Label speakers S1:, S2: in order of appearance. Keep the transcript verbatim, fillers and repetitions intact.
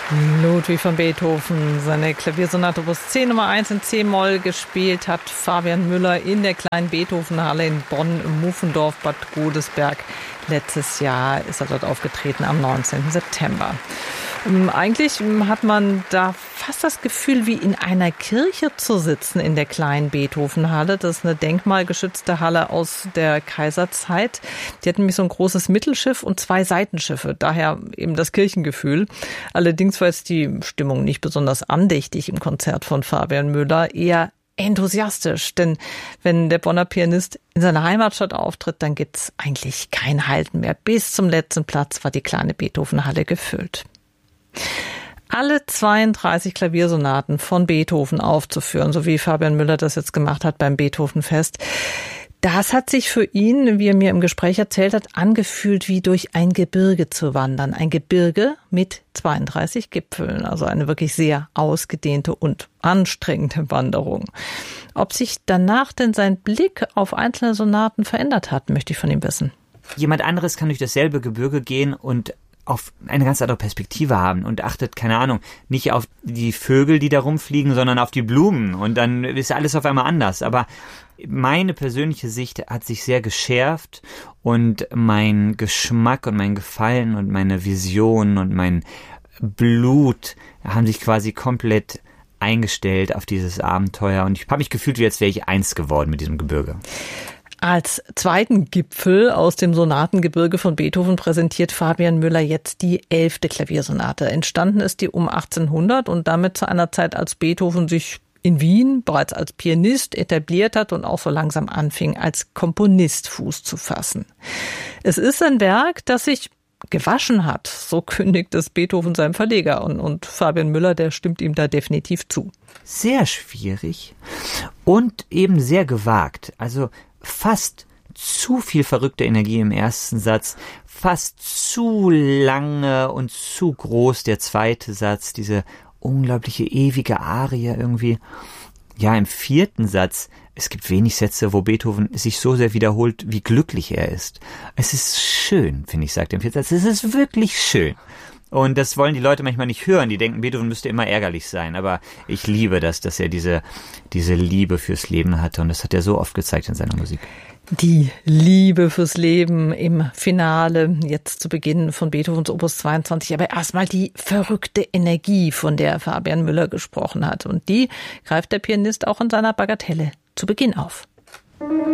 S1: Ludwig van Beethoven, seine Klaviersonate Opus zehn Nummer eins in C-Moll gespielt hat Fabian Müller in der kleinen Beethovenhalle in Bonn, Mufendorf, Bad Godesberg. Letztes Jahr ist er dort aufgetreten am neunzehnten September. Eigentlich hat man da fast das Gefühl, wie in einer Kirche zu sitzen in der kleinen Beethovenhalle. Das ist eine denkmalgeschützte Halle aus der Kaiserzeit. Die hat nämlich so ein großes Mittelschiff und zwei Seitenschiffe. Daher eben das Kirchengefühl. Allerdings war jetzt die Stimmung nicht besonders andächtig im Konzert von Fabian Müller. Eher enthusiastisch, denn wenn der Bonner Pianist in seiner Heimatstadt auftritt, dann gibt's eigentlich kein Halten mehr. Bis zum letzten Platz war die kleine Beethovenhalle gefüllt. Alle zweiunddreißig Klaviersonaten von Beethoven aufzuführen, so wie Fabian Müller das jetzt gemacht hat beim Beethovenfest, das hat sich für ihn, wie er mir im Gespräch erzählt hat, angefühlt wie durch ein Gebirge zu wandern. Ein Gebirge mit zweiunddreißig Gipfeln, also eine wirklich sehr ausgedehnte und anstrengende Wanderung. Ob sich danach denn sein Blick auf einzelne Sonaten verändert hat, möchte ich von ihm wissen.
S2: Jemand anderes kann durch dasselbe Gebirge gehen und auf eine ganz andere Perspektive haben und achtet, keine Ahnung, nicht auf die Vögel, die da rumfliegen, sondern auf die Blumen und dann ist alles auf einmal anders. Aber meine persönliche Sicht hat sich sehr geschärft und mein Geschmack und mein Gefallen und meine Vision und mein Blut haben sich quasi komplett eingestellt auf dieses Abenteuer und ich habe mich gefühlt, wie als wäre ich eins geworden mit diesem Gebirge.
S1: Als zweiten Gipfel aus dem Sonatengebirge von Beethoven präsentiert Fabian Müller jetzt die elfte Klaviersonate. Entstanden ist die um achtzehnhundert und damit zu einer Zeit, als Beethoven sich in Wien bereits als Pianist etabliert hat und auch so langsam anfing, als Komponist Fuß zu fassen. Es ist ein Werk, das sich gewaschen hat, so kündigt es Beethoven seinem Verleger und, und Fabian Müller, der stimmt ihm da definitiv zu.
S2: Sehr schwierig und eben sehr gewagt, also fast zu viel verrückte Energie im ersten Satz, fast zu lange und zu groß der zweite Satz, diese unglaubliche ewige Arie irgendwie. Ja, im vierten Satz, es gibt wenig Sätze, wo Beethoven sich so sehr wiederholt, wie glücklich er ist. Es ist schön, finde ich, sagt er im vierten Satz. Es ist wirklich schön. Und das wollen die Leute manchmal nicht hören. Die denken, Beethoven müsste immer ärgerlich sein. Aber ich liebe das, dass er diese, diese Liebe fürs Leben hatte. Und das hat er so oft gezeigt in seiner Musik.
S1: Die Liebe fürs Leben im Finale, jetzt zu Beginn von Beethovens Opus zweiundzwanzig. Aber erstmal die verrückte Energie, von der Fabian Müller gesprochen hat. Und die greift der Pianist auch in seiner Bagatelle zu Beginn auf.